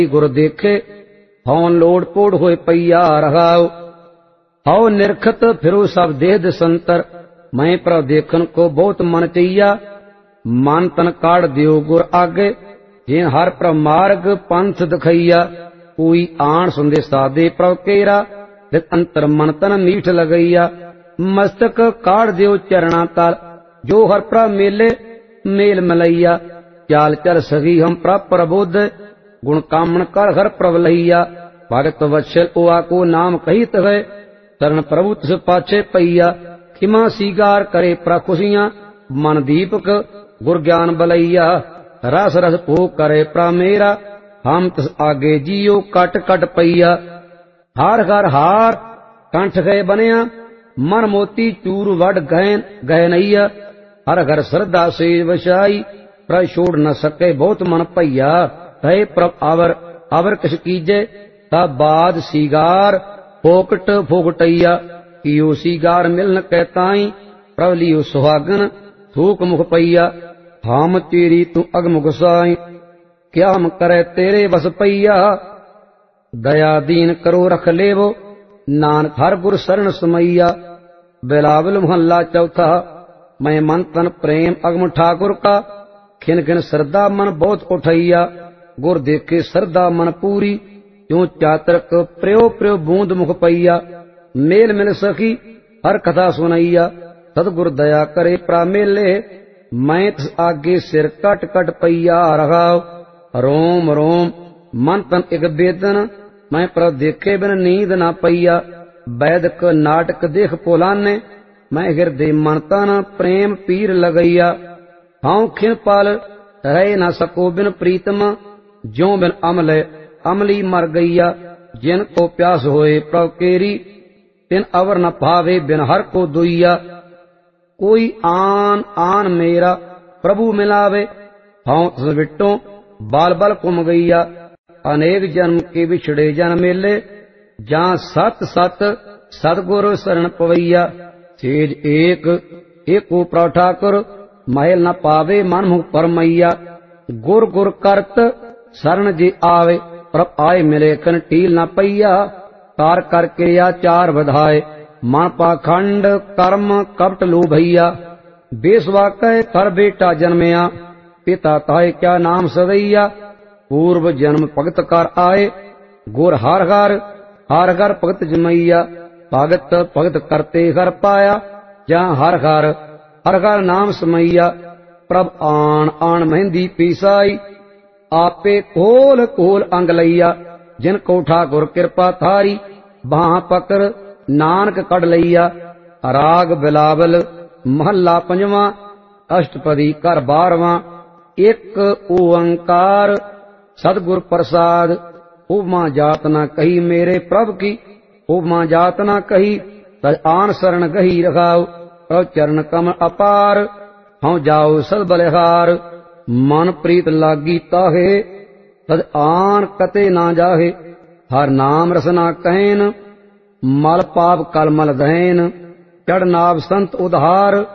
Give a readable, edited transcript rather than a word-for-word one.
गुर देखे हौन लोड़ पोड़ होए पैया रहाओ। हौ निरखत फिरो सब देह दसंतर, मैं प्रभ देखन को बहुत मन चैया। मन तन काढ़ दियो गुर आगे, जिन हर प्रभ मार्ग पंथ दिखैया। कोई आण संदेशा दे प्रभ केरा, रित अंतर मन तन मीठ लगैया। मस्तक काढ़ दियो चरणा तल, जो हर प्रभ मेले मेल मलैया। चाल चल सही हम प्रभ प्रबोध, गुण कामण कर हर प्रभ लैया। भगत वत्सल ओआ को नाम कहित है, शरण प्रभु तिस पाछे पैया। खिमा सीगार करे प्रखुशियां, मन दीपक गुर ज्ञान बलैया। रस रस भोग करे प्रा मेरा, हम तिस आगे जियो कट कट पैया। हार घर हार कंठ गए बनिया, मन मोती चूर वड गहन गहनैया। हर घर श्रद्धा से वसाई, प्रभ छोड़ न सके बहुत मन पैया। है प्रभ आवर आवर किस कीजे, तब बाद सीगार फोकट फोकटैया। कियो सीगार मिल न कहताई, प्रभ लियो सुहागन थूक मुख पैया। हम तेरी तू अगमुख साई, क्या हम करे तेरे बस पैया। दया दीन करो रख लेवो, नानक हर गुर शरण समैया। बिलावल मोहल्ला चौथा। मैं मन तन प्रेम अगम ठाकुर का, खिन खिन श्रद्धा मन बहुत उठैया। गुर देखे श्रद्धा मन पूरी, क्यों चातरक प्रियो प्रियो बूंद मुख पैया। मेल मिल सखी हर कथा सुनैया, सतगुर दया करे प्रा मेले। मैं तिस आगे सिर कट कट पैया रहाओ। रोम रोम मन तन एक बेदन, मैं प्रभ देखे बिन नींद ना पैया। वैदक नाटक देख पोलाने, मैं हृदय मन तन प्रेम पीर लगैया। हाउ खिन पाल रह न सको बिन प्रीतम, ज्यों बिन अमल अमली मर गैया। जिन को प्यास होए प्रभ केरी, तिन अवर न भावे बिन हर को दुइया। कोई आन आन मेरा प्रभु मिलावे, हाउ तिस विटों बाल बाल कुम गैया। अनेक जन्म के बिछड़े जन मेले, जहाँ सत सत सतगुरु शरण पवैया। सेज एक एको प्रभ ठाकुर, महल न पावे मन मुख परमैया। गुर गुर करत शरण जे आवे, प्रभ आए मिले कन टील न पैया। कार करके या चार बधाए, मन पाखंड कर्म कपट लो भैया। बेसवा कह कर बेटा जन्मया, पिता ताए क्या नाम सदैया। पूर्व जन्म भगत कर आए, गुर हर घर भगत जमैया। भगत भगत करते घर पाया, जहाँ हर घर नाम समैया। प्रभ आन आन मेहंदी पीसाई, आपे कोल कोल अंग लैया। जिन को ठाकुर कृपा थारी, बाह पकर नानक कड़ लैया। राग बिलावल महला पंजवा, अष्टपदी कर 12वां। एक ओंकार सतगुर प्रसाद, उपमा जात न कही मेरे प्रभ की। उपमा जात न कही तज आन शरण गही रखाओ। प्रभ चरण कमल अपार, हूँ जाओ सद बलिहार। मन प्रीत लागी ताहे, तज आन कते ना जाहे। हर नाम रसना कहन, मल पाप कल मल दहन। चढ़ नाभ संत उधार,